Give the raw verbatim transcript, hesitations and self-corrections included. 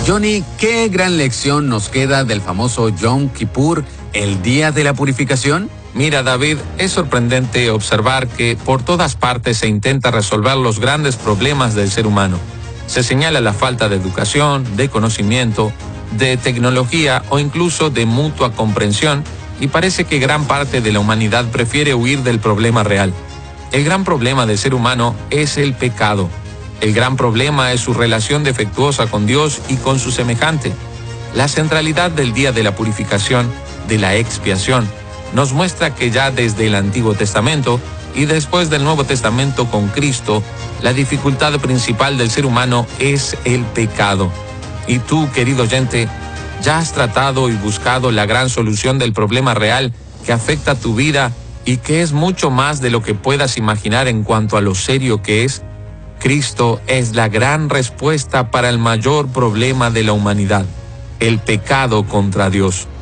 Johnny, ¿qué gran lección nos queda del famoso Yom Kippur, el día de la purificación? Mira, David, es sorprendente observar que por todas partes se intenta resolver los grandes problemas del ser humano. Se señala la falta de educación, de conocimiento, de tecnología o incluso de mutua comprensión, y parece que gran parte de la humanidad prefiere huir del problema real. El gran problema del ser humano es el pecado. El gran problema es su relación defectuosa con Dios y con su semejante. La centralidad del día de la purificación, de la expiación, nos muestra que ya desde el Antiguo Testamento y después del Nuevo Testamento con Cristo, la dificultad principal del ser humano es el pecado. Y tú, querido oyente, ¿ya has tratado y buscado la gran solución del problema real que afecta tu vida y que es mucho más de lo que puedas imaginar en cuanto a lo serio que es? Cristo es la gran respuesta para el mayor problema de la humanidad, el pecado contra Dios.